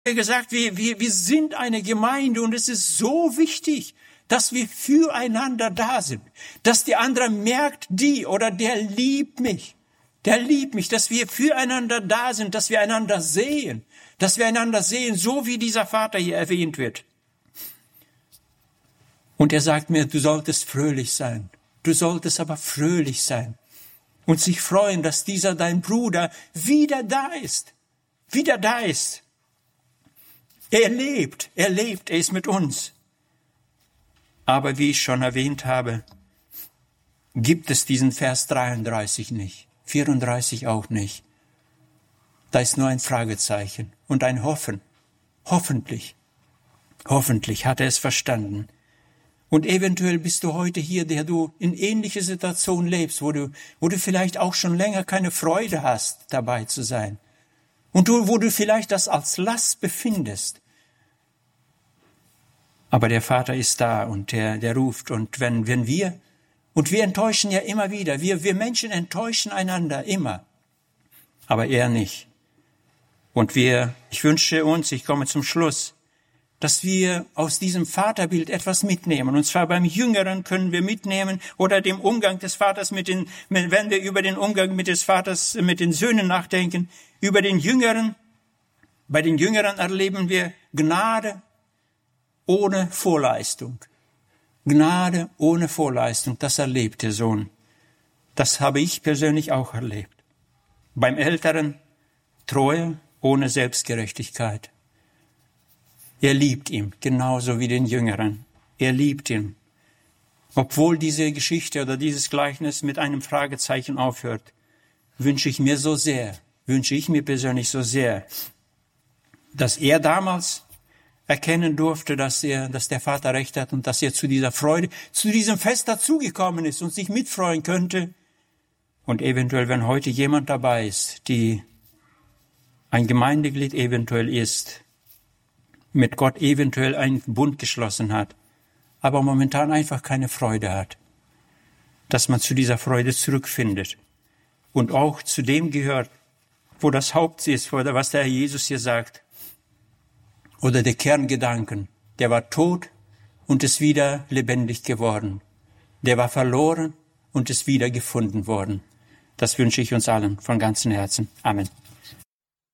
gesagt, wir sind eine Gemeinde und es ist so wichtig, dass wir füreinander da sind, dass der andere merkt, der liebt mich, dass wir füreinander da sind, dass wir einander sehen, so wie dieser Vater hier erwähnt wird. Und er sagt mir, du solltest fröhlich sein, du solltest aber fröhlich sein und sich freuen, dass dieser dein Bruder wieder da ist. Er lebt, er ist mit uns. Aber wie ich schon erwähnt habe, gibt es diesen Vers 33 nicht, 34 auch nicht. Da ist nur ein Fragezeichen und ein Hoffen. Hoffentlich hat er es verstanden. Und eventuell bist du heute hier, der du in ähnliche Situationen lebst, wo du vielleicht auch schon länger keine Freude hast, dabei zu sein. Und wo du vielleicht das als Last befindest. Aber der Vater ist da und der ruft. Und wenn wir enttäuschen ja immer wieder. Wir Menschen enttäuschen einander immer. Aber er nicht. Und ich wünsche uns, ich komme zum Schluss, dass wir aus diesem Vaterbild etwas mitnehmen. Und zwar beim Jüngeren können wir mitnehmen oder dem Umgang des Vaters wenn wir über den Umgang des Vaters mit den Söhnen nachdenken, über den Jüngeren. Bei den Jüngeren erleben wir Gnade ohne Vorleistung. Gnade ohne Vorleistung, das erlebt der Sohn. Das habe ich persönlich auch erlebt. Beim Älteren Treue ohne Selbstgerechtigkeit. Er liebt ihn, genauso wie den Jüngeren. Er liebt ihn. Obwohl diese Geschichte oder dieses Gleichnis mit einem Fragezeichen aufhört, wünsche ich mir persönlich so sehr, dass er damals erkennen durfte, dass der Vater recht hat und dass er zu dieser Freude, zu diesem Fest dazugekommen ist und sich mitfreuen könnte. Und eventuell, wenn heute jemand dabei ist, die ein Gemeindeglied eventuell ist, mit Gott eventuell einen Bund geschlossen hat, aber momentan einfach keine Freude hat, dass man zu dieser Freude zurückfindet und auch zu dem gehört, wo das Haupt ist, oder was der Herr Jesus hier sagt, oder der Kerngedanken, der war tot und ist wieder lebendig geworden. Der war verloren und ist wieder gefunden worden. Das wünsche ich uns allen von ganzem Herzen. Amen.